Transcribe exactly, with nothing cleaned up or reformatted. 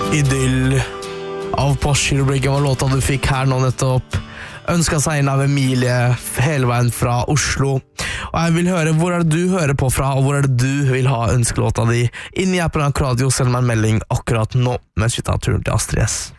Idyll av Posh Hero-Breaking var låta du fikk her nå nettopp. Ønsket seg inn av Emilie hele veien fra Oslo. Og jeg vil høre, hvor er det du hører på fra, og hvor er det du vil ha ønskelåta di? Inn i appen av Radio, send meg en melding akkurat nå, mens vi tar turen til Astrid S.